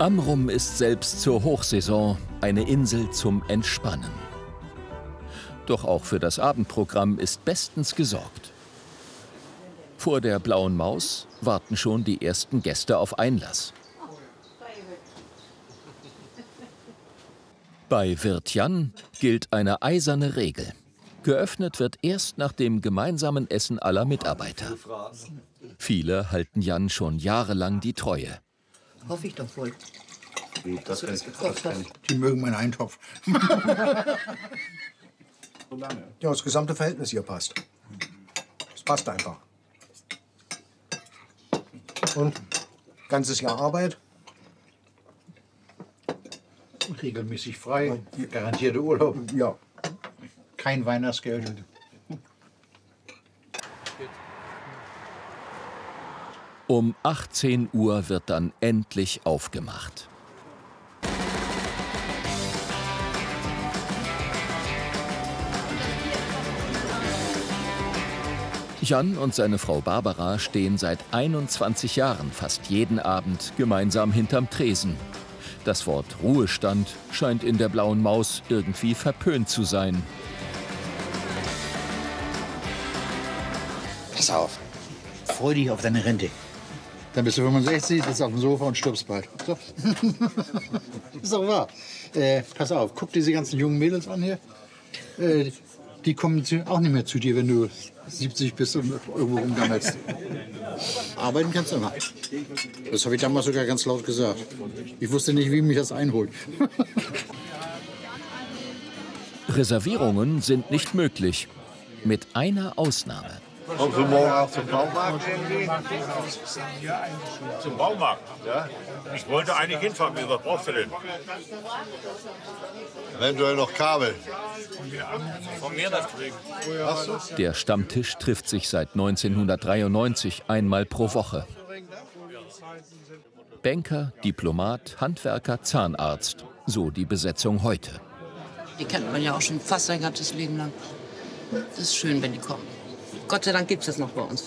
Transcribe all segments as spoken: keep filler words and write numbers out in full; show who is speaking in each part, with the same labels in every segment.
Speaker 1: Amrum ist selbst zur Hochsaison eine Insel zum Entspannen. Doch auch für das Abendprogramm ist bestens gesorgt. Vor der Blauen Maus warten schon die ersten Gäste auf Einlass. Bei Wirt Jan gilt eine eiserne Regel. Geöffnet wird erst nach dem gemeinsamen Essen aller Mitarbeiter. Viele halten Jan schon jahrelang die Treue.
Speaker 2: Hoffe ich doch wohl.
Speaker 3: Das kann ich, das kann ich.
Speaker 4: Die mögen meinen Eintopf. Ja, das gesamte Verhältnis hier passt. Es passt einfach. Und ganzes Jahr Arbeit.
Speaker 5: Regelmäßig frei, garantierte Urlaub.
Speaker 4: Ja.
Speaker 5: Kein Weihnachtsgeld.
Speaker 1: Um achtzehn Uhr wird dann endlich aufgemacht. Jan und seine Frau Barbara stehen seit einundzwanzig Jahren fast jeden Abend gemeinsam hinterm Tresen. Das Wort Ruhestand scheint in der Blauen Maus irgendwie verpönt zu sein.
Speaker 5: Pass auf, freu dich auf deine Rente. Dann bist du fünfundsechzig, sitzt auf dem Sofa und stirbst bald. So. Ist doch wahr. Äh, pass auf, guck diese ganzen jungen Mädels an hier. Äh, die kommen zu, auch nicht mehr zu dir, wenn du siebzig bist und irgendwo rumgammelst. Arbeiten kannst du immer. Das habe ich damals sogar ganz laut gesagt. Ich wusste nicht, wie mich das einholt.
Speaker 1: Reservierungen sind nicht möglich, mit einer Ausnahme.
Speaker 3: Kommst du morgen auch zum Baumarkt?
Speaker 6: Zum Baumarkt? Ja. Ich wollte eigentlich hinfahren. Was brauchst du denn?
Speaker 3: Eventuell noch Kabel.
Speaker 6: Von mir das kriegen.
Speaker 3: Hast du?
Speaker 1: Der Stammtisch trifft sich seit neunzehnhundertdreiundneunzig einmal pro Woche. Banker, Diplomat, Handwerker, Zahnarzt, so die Besetzung heute.
Speaker 2: Die kennt man ja auch schon fast sein ganzes Leben lang. Das ist schön, wenn die kommen. Gott sei Dank gibt es das noch bei uns.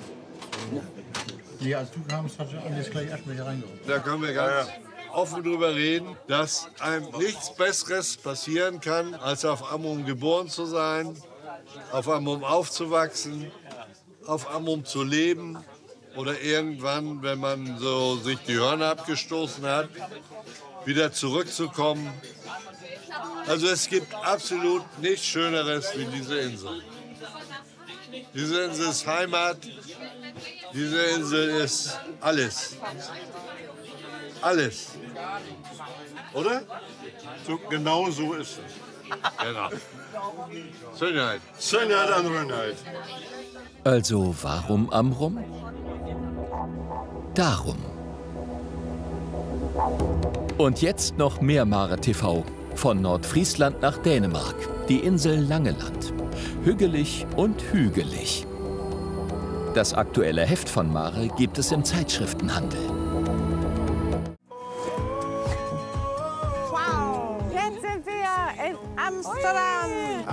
Speaker 5: Nee, als du kamst, hat er alles gleich erstmal hier reingeholt.
Speaker 3: Da können wir ganz offen drüber reden, dass einem nichts Besseres passieren kann, als auf Amrum geboren zu sein, auf Amrum aufzuwachsen, auf Amrum zu leben oder irgendwann, wenn man so sich die Hörner abgestoßen hat, wieder zurückzukommen. Also es gibt absolut nichts Schöneres wie diese Insel. Diese Insel ist Heimat, diese Insel ist alles. Alles. Oder?
Speaker 6: So, genau so ist es.
Speaker 3: Genau. Schönheit.
Speaker 6: Schönheit an Reinheit.
Speaker 1: Also warum Amrum? Darum. Und jetzt noch mehr Mare T V. Von Nordfriesland nach Dänemark. Die Insel Langeland. Hügelig und hügelig. Das aktuelle Heft von Mare gibt es im Zeitschriftenhandel.
Speaker 7: Wow! Jetzt sind wir in Amsterdam!